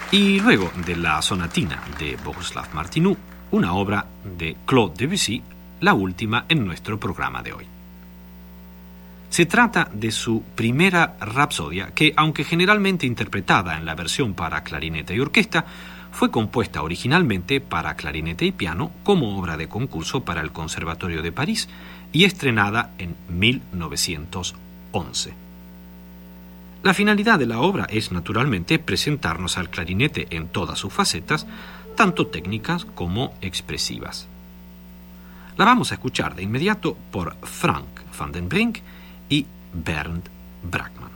Y luego de la sonatina de Bohuslav Martinů, una obra de Claude Debussy, la última en nuestro programa de hoy. Se trata de su primera rapsodia que, aunque generalmente interpretada en la versión para clarinete y orquesta, fue compuesta originalmente para clarinete y piano como obra de concurso para el Conservatorio de París y estrenada en 1911. La finalidad de la obra es, naturalmente, presentarnos al clarinete en todas sus facetas, tanto técnicas como expresivas. La vamos a escuchar de inmediato por Frank van den Brink y Bernd Bragg.